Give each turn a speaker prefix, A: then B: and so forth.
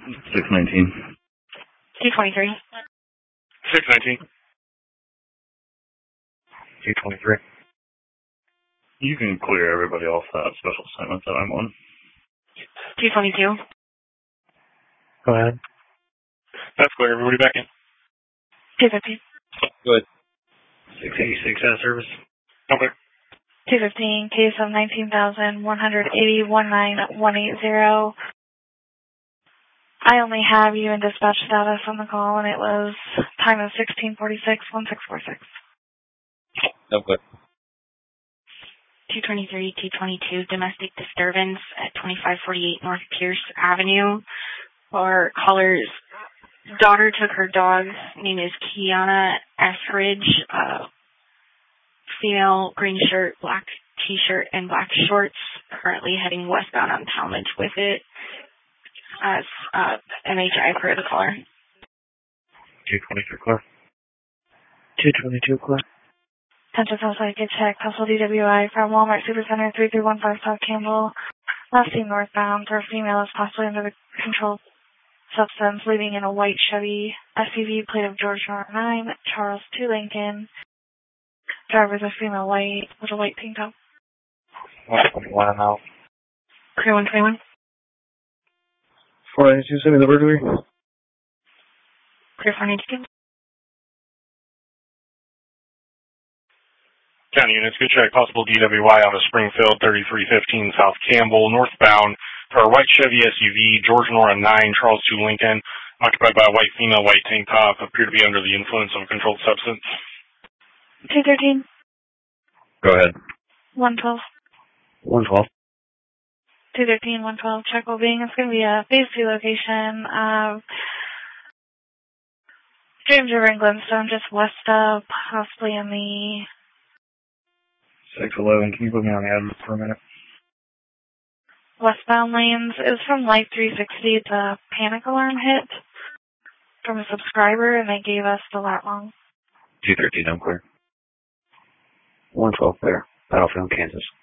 A: 619.
B: 223.
C: 619.
A: 223. You can clear everybody off that special assignment that I'm on.
B: 222.
A: Go ahead.
C: That's clear. Everybody back in.
B: 215.
A: Good. 686 out of service.
C: Okay.
B: 215, case of 19,180,19180. I only have you in dispatch status on the call, and it was time of 1646-1646.
A: Okay.
B: 223, 222, domestic disturbance at 2548 North Pierce Avenue. Our caller's daughter took her dog. Name is Kiana Etheridge. Female, green shirt, black t-shirt, and black shorts. Currently heading westbound on Talmadge with it. As MHI per the caller.
A: 223 clear. 222 clear.
B: Central Southside, good check. Possible DWI from Walmart Supercenter 3315 South Campbell. Last seen northbound for a female is possibly under the controlled substance, leaving in a white Chevy SUV plate of George North 9, Charles 2 Lincoln. Driver's a female white with a white pink top.
A: 121 out.
B: Clear 121.
A: 492, send me the burglary.
B: Clear 492.
C: County units, good check. Possible DWI out of Springfield, 3315 South Campbell, northbound for a white Chevy SUV, George Nora 9, Charles 2 Lincoln, occupied by a white female, white tank top, appear to be under the influence of a controlled substance.
B: 213.
A: Go ahead.
B: 112.
A: 112.
B: 213, 112, check well being. It's going to be a phase 2 location of James River and Glenstone, just west of, possibly in the
A: 611, can you put me on the address for a minute?
B: westbound lanes. It was from Life 360. It's a panic alarm hit from a subscriber, and they gave us the lat long.
A: 213, I'm clear. 112 clear. Battlefield, Kansas.